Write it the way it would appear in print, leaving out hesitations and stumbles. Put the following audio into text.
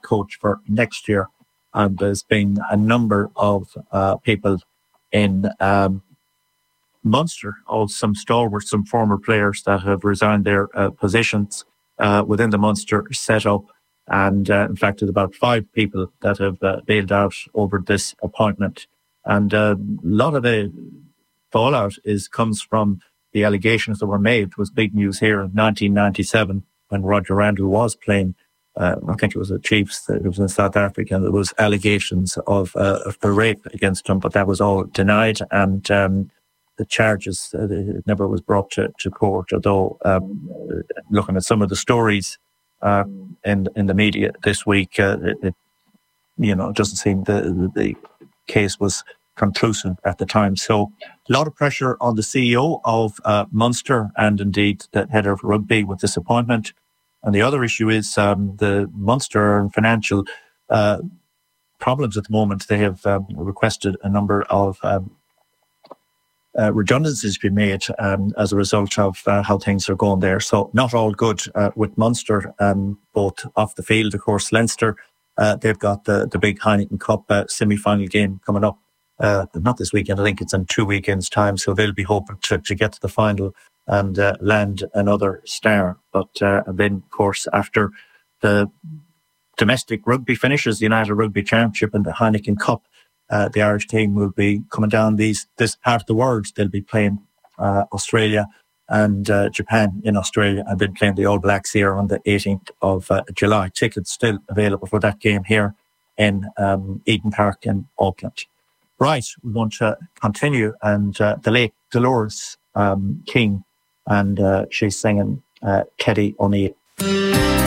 coach for next year. And there's been a number of people in Munster, some stalwarts, some former players that have resigned their positions within the Munster setup. And in fact, there's about 5 people that have bailed out over this appointment. And a lot of the fallout comes from the allegations that were made. It was big news here in 1997 when Roger Randall was playing. I think it was the Chiefs. It was in South Africa. And there was allegations of rape against him, but that was all denied. And the charges it never was brought to court. Although looking at some of the stories in the media this week, it doesn't seem the case was conclusive at the time. So a lot of pressure on the CEO of Munster and indeed the head of rugby with this appointment. And the other issue is the Munster and financial problems at the moment. They have requested a number of redundancies be made as a result of how things are going there. So not all good with Munster, both off the field. Of course, Leinster, they've got the big Heineken Cup semi-final game coming up. Not this weekend, I think it's in 2 weekends' time. So they'll be hoping to get to the final and land another star. But then, of course, after the domestic rugby finishes, the United Rugby Championship and the Heineken Cup, the Irish team will be coming down this part of the world. They'll be playing Australia and Japan in Australia, and then playing the All Blacks here on the 18th of July. Tickets still available for that game here in Eden Park in Auckland. Right, we want to continue, and the late Dolores King, and she's singing Teddy O'Neill.